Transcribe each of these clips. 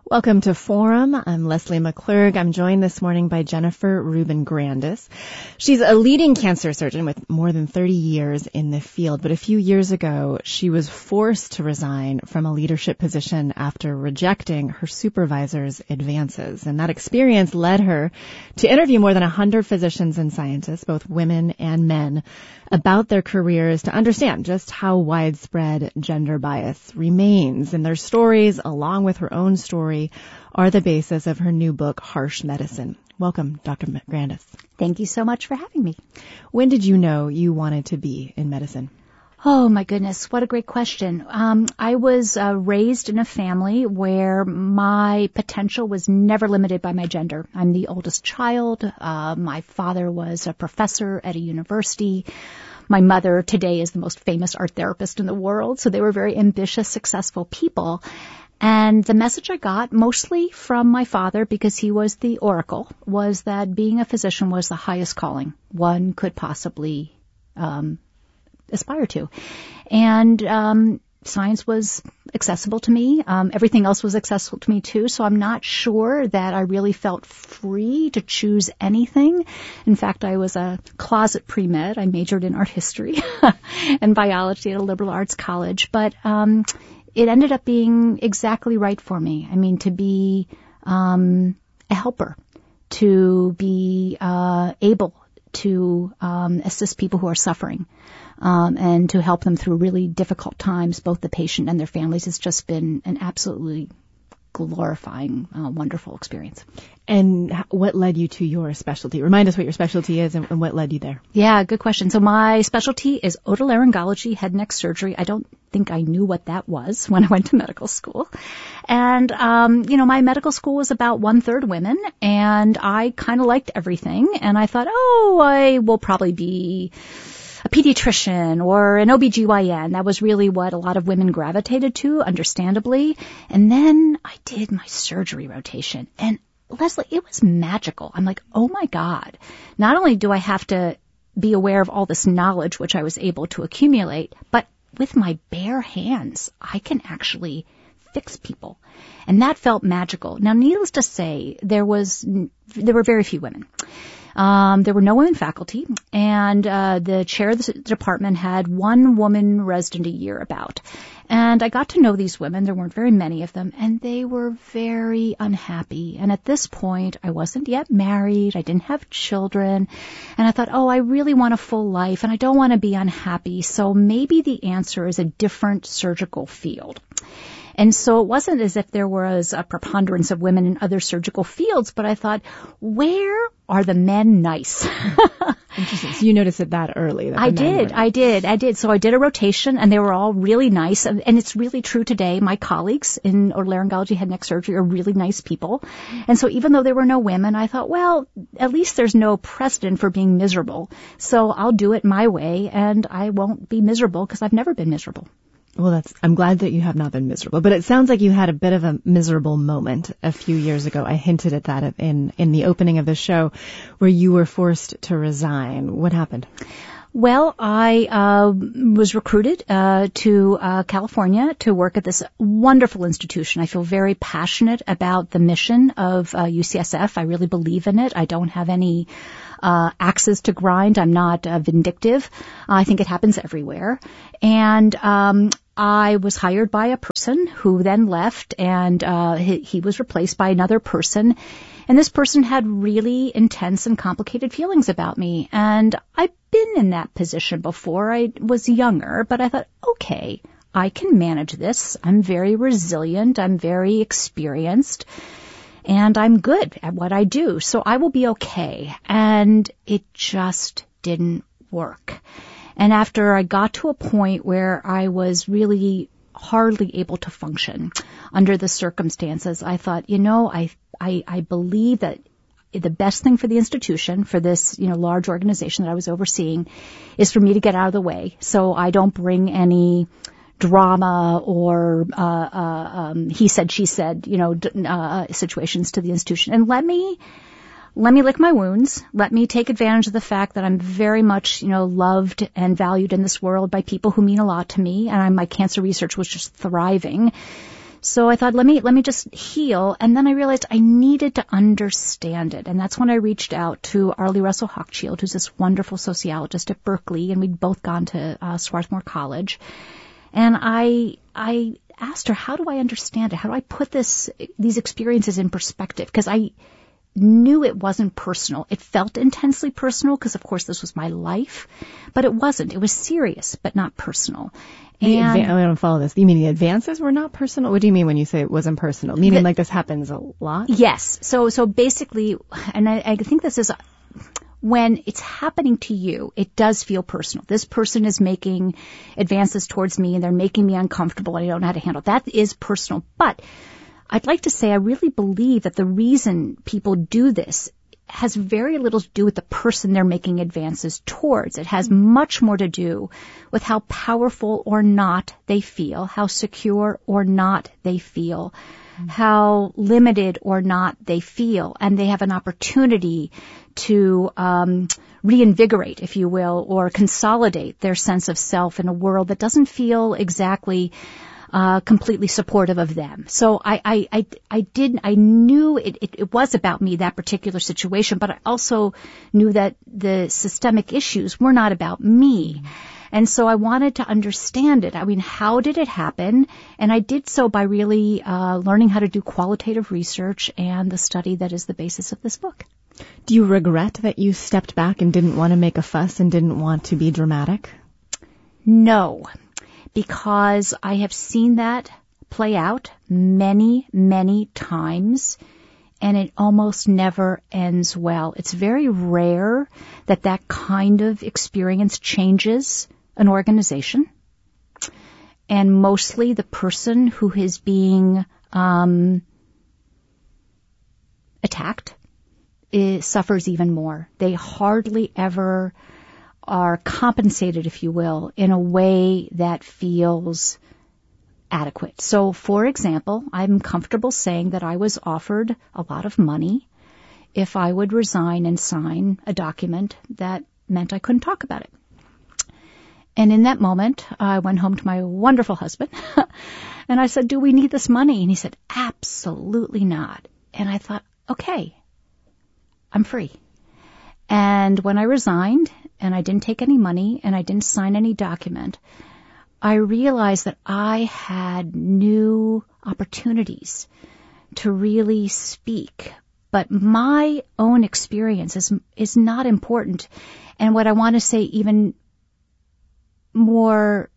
Welcome to Forum. I'm Leslie McClurg. I'm joined this morning by Jennifer Rubin Grandis. She's a leading cancer surgeon with more than 30 years in the field, but a few years ago, she was forced to resign from a leadership position after rejecting her supervisor's advances. And that experience led her to interview more than 100 physicians and scientists, both women and men, about their careers to understand just how widespread gender bias remains. And their stories, along with her own story, are the basis of her new book, Harsh Medicine. Welcome, Dr. Grandis. Thank you so much for having me. When did you know you wanted to be in medicine? Oh, my goodness. What a great question. I was raised in a family where my potential was never limited by my gender. I'm the oldest child. My father was a professor at a university. My mother today is the most famous art therapist in the world. So they were very ambitious, successful people. And the message I got, mostly from my father, because he was the oracle, was that being a physician was the highest calling one could possibly aspire to. And science was accessible to me. Everything else was accessible to me, too. So I'm not sure that I really felt free to choose anything. In fact, I was a closet pre-med. I majored in art history and biology at a liberal arts college. But it ended up being exactly right for me. I mean, to be a helper, to be able to assist people who are suffering, and to help them through really difficult times, both the patient and their families, has just been an absolutely glorifying, wonderful experience. And what led you to your specialty? Remind us what your specialty is and what led you there. Yeah, good question. So my specialty is otolaryngology, head and neck surgery. I don't think I knew what that was when I went to medical school. And, my medical school was about 1/3 women, and I kind of liked everything. And I thought, I will probably be a pediatrician or an OBGYN. That was really what a lot of women gravitated to, understandably. And then I did my surgery rotation. And Leslie, it was magical. I'm like, oh my God. Not only do I have to be aware of all this knowledge, which I was able to accumulate, but with my bare hands, I can actually fix people. And that felt magical. Now, needless to say, there were very few women. There were no women faculty, and the chair of the department had one woman resident a year about. And I got to know these women. There weren't very many of them, and they were very unhappy. And at this point, I wasn't yet married. I didn't have children. And I thought, I really want a full life, and I don't want to be unhappy. So maybe the answer is a different surgical field. And so it wasn't as if there was a preponderance of women in other surgical fields, but I thought, where are the men nice? Interesting. So you noticed it that early. I did. So I did a rotation, and they were all really nice. And it's really true today. My colleagues in otolaryngology, head and neck surgery are really nice people. And so even though there were no women, I thought, well, at least there's no precedent for being miserable. So I'll do it my way, and I won't be miserable because I've never been miserable. Well, I'm glad that you have not been miserable, but it sounds like you had a bit of a miserable moment a few years ago. I hinted at that in the opening of the show, where you were forced to resign. What happened? Well, I was recruited to California to work at this wonderful institution. I feel very passionate about the mission of UCSF. I really believe in it. I don't have any axes to grind. I'm not vindictive. I think it happens everywhere. And I was hired by a person who then left, and he was replaced by another person. And this person had really intense and complicated feelings about me. And I've been in that position before. I was younger, but I thought, okay, I can manage this. I'm very resilient. I'm very experienced. And I'm good at what I do, so I will be okay. And it just didn't work. And after I got to a point where I was really hardly able to function under the circumstances, I thought, I believe that the best thing for the institution, for this, large organization that I was overseeing, is for me to get out of the way so I don't bring any drama or he said, she said, situations to the institution. And let me lick my wounds. Let me take advantage of the fact that I'm very much, loved and valued in this world by people who mean a lot to me. And my cancer research was just thriving. So I thought, let me just heal. And then I realized I needed to understand it. And that's when I reached out to Arlie Russell Hochschild, who's this wonderful sociologist at Berkeley, and we'd both gone to Swarthmore College. And I asked her, how do I understand it? How do I put these experiences in perspective? Because I knew it wasn't personal. It felt intensely personal because, of course, this was my life, but it wasn't. It was serious, but not personal. I don't follow this. You mean the advances were not personal? What do you mean when you say it wasn't personal? Meaning like this happens a lot? Yes. So basically, and I think this is when it's happening to you, it does feel personal. This person is making advances towards me and they're making me uncomfortable and I don't know how to handle it. That is personal. But I'd like to say I really believe that the reason people do this has very little to do with the person they're making advances towards. It has much more to do with how powerful or not they feel, how secure or not they feel, how limited or not they feel, and they have an opportunity to reinvigorate, if you will, or consolidate their sense of self in a world that doesn't feel exactly completely supportive of them. So I knew it was about me, that particular situation, but I also knew that the systemic issues were not about me. And so I wanted to understand it. I mean, how did it happen? And I did so by really learning how to do qualitative research and the study that is the basis of this book. Do you regret that you stepped back and didn't want to make a fuss and didn't want to be dramatic? No, because I have seen that play out many, many times, and it almost never ends well. It's very rare that that kind of experience changes an organization, and mostly the person who is being attacked suffers even more. They hardly ever are compensated, if you will, in a way that feels adequate. So, for example, I'm comfortable saying that I was offered a lot of money if I would resign and sign a document that meant I couldn't talk about it. And in that moment, I went home to my wonderful husband, and I said, do we need this money? And he said, absolutely not. And I thought, okay, I'm free. And when I resigned, and I didn't take any money, and I didn't sign any document, I realized that I had new opportunities to really speak. But my own experience is not important. And what I want to say even more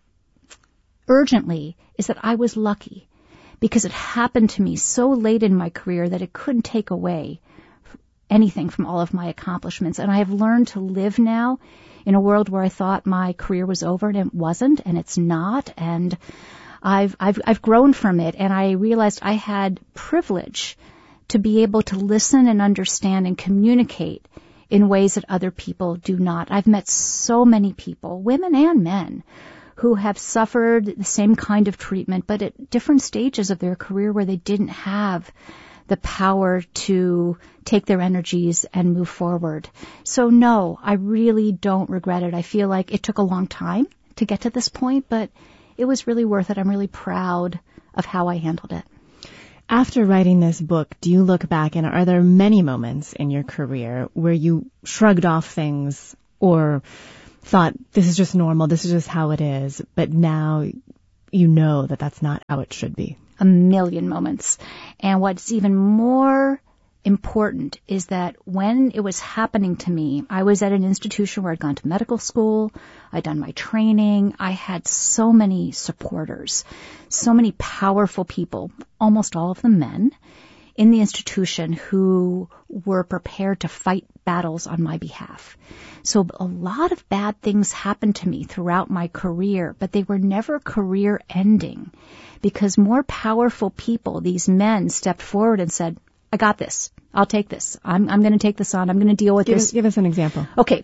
urgently is that I was lucky, because it happened to me so late in my career that it couldn't take away anything from all of my accomplishments. And I have learned to live now in a world where I thought my career was over, and it wasn't, and it's not. And I've grown from it, and I realized I had privilege to be able to listen and understand and communicate in ways that other people do not. I've met so many people, women and men, who have suffered the same kind of treatment, but at different stages of their career where they didn't have the power to take their energies and move forward. So no, I really don't regret it. I feel like it took a long time to get to this point, but it was really worth it. I'm really proud of how I handled it. After writing this book, do you look back, and are there many moments in your career where you shrugged off things or thought, this is just normal, this is just how it is, but now you know that that's not how it should be? A million moments. And what's even more important is that when it was happening to me, I was at an institution where I'd gone to medical school, I'd done my training, I had so many supporters, so many powerful people, almost all of them men, in the institution who were prepared to fight battles on my behalf. So a lot of bad things happened to me throughout my career, but they were never career ending, because more powerful people, these men, stepped forward and said, I got this. I'll take this. I'm going to take this on. I'm going to deal with this. Give us an example. Okay.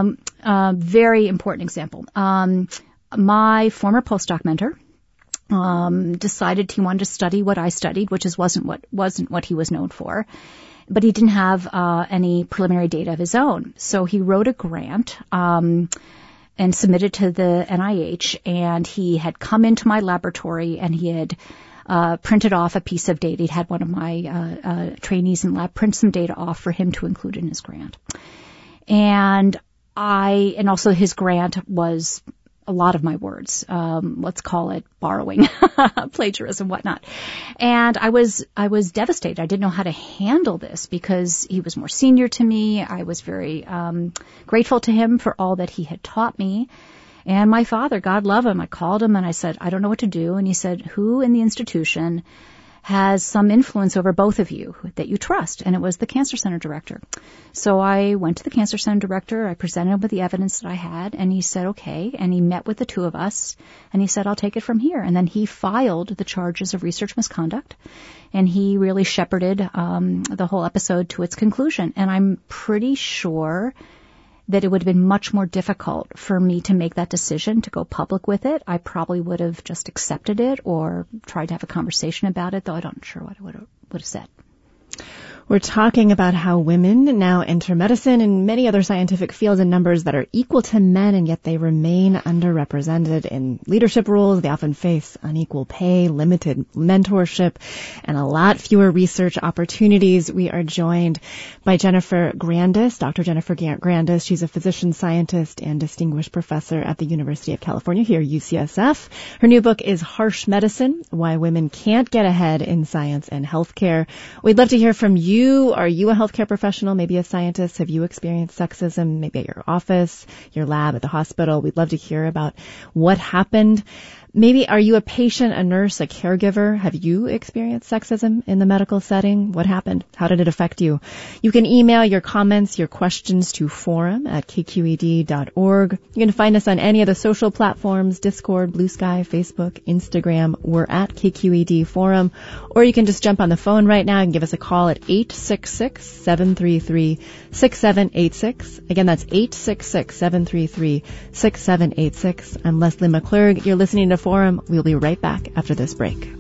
Very important example. My former postdoc mentor decided he wanted to study what I studied, which wasn't what he was known for. But he didn't have any preliminary data of his own. So he wrote a grant and submitted to the NIH, and he had come into my laboratory, and he had printed off a piece of data. He'd had one of my trainees in lab print some data off for him to include in his grant. And also his grant was a lot of my words, let's call it borrowing, plagiarism, whatnot. And I was devastated. I didn't know how to handle this because he was more senior to me. I was very grateful to him for all that he had taught me. And my father, God love him, I called him and I said, I don't know what to do. And he said, who in the institution has some influence over both of you that you trust? And it was the Cancer Center director. So I went to the Cancer Center director. I presented him with the evidence that I had, and he said, okay. And he met with the two of us, and he said, I'll take it from here. And then he filed the charges of research misconduct, and he really shepherded the whole episode to its conclusion. And I'm pretty sure that it would have been much more difficult for me to make that decision to go public with it. I probably would have just accepted it or tried to have a conversation about it, though I'm not sure what I would have said. We're talking about how women now enter medicine and many other scientific fields in numbers that are equal to men, and yet they remain underrepresented in leadership roles. They often face unequal pay, limited mentorship, and a lot fewer research opportunities. We are joined by Jennifer Grandis, Dr. Jennifer Grandis. She's a physician scientist and distinguished professor at the University of California here, UCSF. Her new book is Harsh Medicine: Why Women Can't Get Ahead in Science and Healthcare. We'd love to hear from you. Are you a healthcare professional, maybe a scientist? Have you experienced sexism, maybe at your office, your lab, at the hospital? We'd love to hear about what happened. Maybe are you a patient, a nurse, a caregiver? Have you experienced sexism in the medical setting? What happened? How did it affect you? You can email your comments, your questions to forum@kqed.org. You can find us on any of the social platforms, Discord, Blue Sky, Facebook, Instagram. We're at KQED Forum. Or you can just jump on the phone right now and give us a call at 866-733-6786. Again, that's 866-733-6786. I'm Leslie McClurg. You're listening to Forum. We'll be right back after this break.